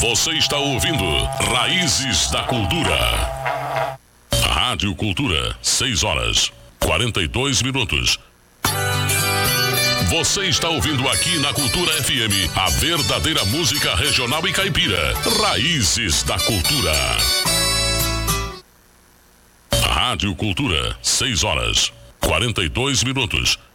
Você está ouvindo Raízes da Cultura. Rádio Cultura, 6h42. Você está ouvindo aqui na Cultura FM a verdadeira música regional e caipira. Raízes da Cultura. Rádio Cultura, 6h42.